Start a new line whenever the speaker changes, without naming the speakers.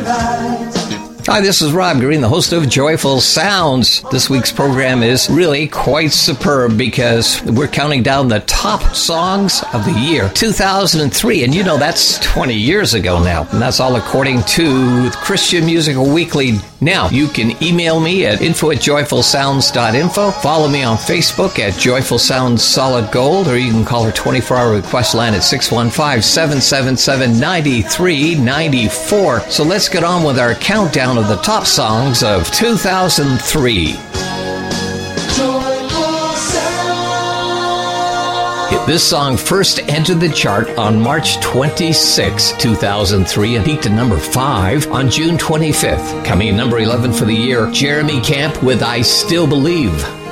Hi, this is Rob Green, the host of Joyful Sounds. This week's program is really quite superb because we're counting down the top songs of the year 2003. And you know, that's 20 years ago now. And that's all according to Christian Musical Weekly. Now, you can email me at info@joyfulsounds.info. Follow me on Facebook at Joyful Sounds Solid Gold, or you can call our 24-hour request line at 615-777-9394. So let's get on with our countdown of the top songs of 2003. This song first entered the chart on March 26, 2003, and peaked at number 5 on June 25th. Coming in number 11 for the year, Jeremy Camp with I Still Believe.